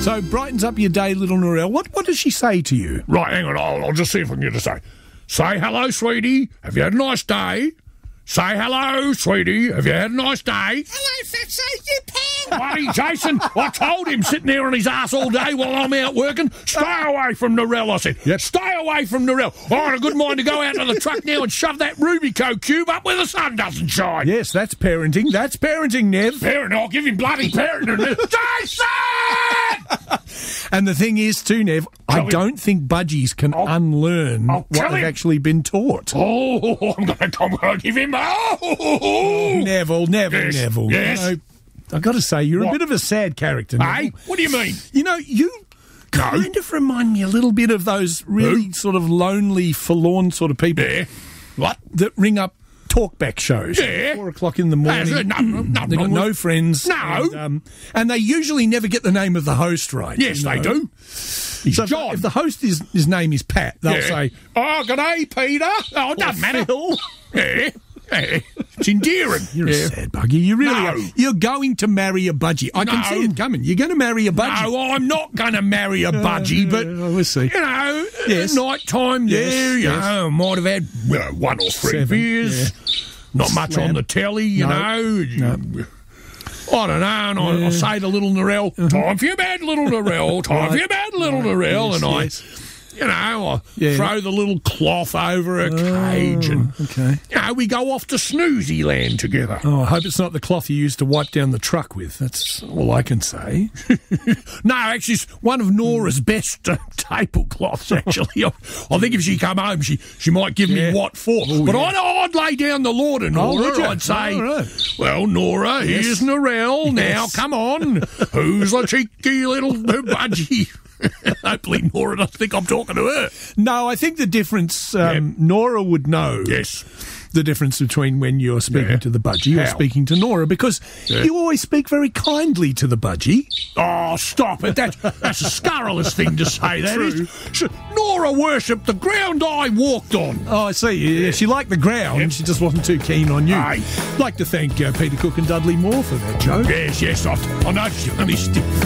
So brightens up your day, little Norelle. What does she say to you? Right, hang on. I'll just see if I can get to say hello, sweetie. Have you had a nice day? Say hello, sweetie. Have you had a nice day? Hello, Fatso, you pal. Buddy, Jason, I told him sitting there on his ass all day while I'm out working, stay away from Norelle, I said. Yep. Stay away from Norelle. I had a good mind to go out to the truck now and shove that Rubico cube up where the sun doesn't shine. Yes, that's parenting. That's parenting, Nev. Parent, I'll give him bloody parenting. Jason! And the thing is, too, Nev, I don't think budgies can unlearn what they've actually been taught. Oh, I'm going to give him... Oh! Neville. Yes. You know, I've got to say, you're a bit of a sad character, Neville. Hey, what do you mean? You know, you kind of remind me a little bit of those really sort of lonely, forlorn sort of people. Yeah. What? That ring up talkback shows. Yeah. 4 o'clock in the morning. They've got no friends. No. And they usually never get the name of the host right. Yes, they do. He's So John. if the host his name is Pat, they'll say, oh, g'day, Peter. Oh, it doesn't matter. Phil. Yeah. It's endearing. You're a sad buggy. You really are. You're going to marry a budgie. I can see it coming. You're going to marry a budgie. No, I'm not going to marry a budgie, but, we'll see. you know, Yes. night time there, you Yes. know, I might have had 1 or 3 7, beers. Not much on the telly, you know. No. I don't know, and I say to little Norelle, time for your bed, little Norelle, time for your bed, little Norelle, and I throw the little cloth over her cage, and you know, we go off to Snoozy Land together. Oh, I hope it's not the cloth you used to wipe down the truck with. That's all I can say. No, actually, it's one of Nora's best tablecloths, actually. I think if she come home, she might give me what for. But I'd lay down the law to Nora. would you? I'd say, right. well, Nora, here's Norelle. Now, come on. Who's the cheeky little budgie? Hopefully Nora doesn't think I'm talking to her. No, I think the difference, Nora would know. Yes. The difference between when you're speaking to the budgie or speaking to Nora, because you always speak very kindly to the budgie. Oh, stop it. That's a scurrilous thing to say, that is. Nora worshipped the ground I walked on. Oh, I see. Yeah, she liked the ground. She just wasn't too keen on you. Aye. I'd like to thank Peter Cook and Dudley Moore for that joke. Yes, I know she only